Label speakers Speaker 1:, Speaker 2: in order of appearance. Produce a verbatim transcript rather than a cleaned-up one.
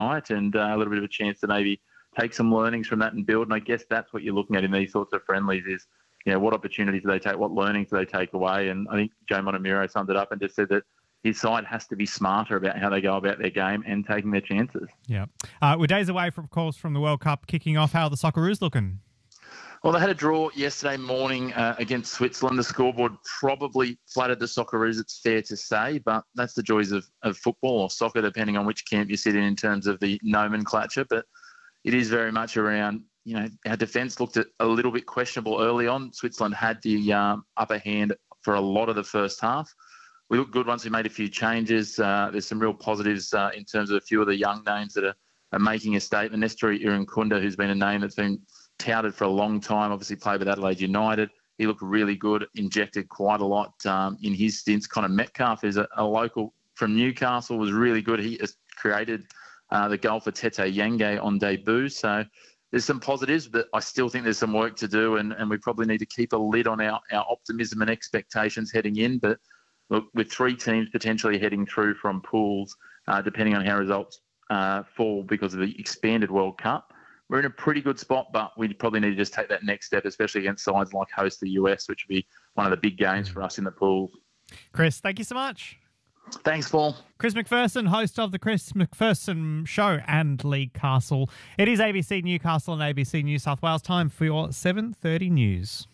Speaker 1: night, and uh, a little bit of a chance to maybe take some learnings from that and build. And I guess that's what you're looking at in these sorts of friendlies is, you know, what opportunities do they take, what learnings do they take away? And I think Joe Montemuro summed it up and just said that his side has to be smarter about how they go about their game and taking their chances.
Speaker 2: Yeah. Uh, we're days away, from, of course, from the World Cup kicking off. How are the Socceroos looking?
Speaker 1: Well, they had a draw yesterday morning uh, against Switzerland. The scoreboard probably flattered the Socceroos, it's fair to say, but that's the joys of, of football or soccer, depending on which camp you sit in in terms of the nomenclature. But it is very much around, you know, our defence looked at a little bit questionable early on. Switzerland had the um, upper hand for a lot of the first half. We looked good once we made a few changes. Uh, there's some real positives uh, in terms of a few of the young names that are, are making a statement. Nestor Irankunda, who's been a name that's been touted for a long time, obviously played with Adelaide United. He looked really good, injected quite a lot um, in his stints. Connor Metcalf is a, a local from Newcastle, was really good. He has created uh, the goal for Tete Yenge on debut. So there's some positives, but I still think there's some work to do, and, and we probably need to keep a lid on our, our optimism and expectations heading in. But look, with three teams potentially heading through from pools, uh, depending on how results uh, fall because of the expanded World Cup, we're in a pretty good spot, but we probably need to just take that next step, especially against sides like host the U S, which would be one of the big games for us in the pool.
Speaker 2: Chris, thank you so much.
Speaker 1: Thanks, Paul.
Speaker 2: Chris McPherson, host of the Chris McPherson Show and League Castle. It is A B C Newcastle and A B C New South Wales. Time for your seven thirty news.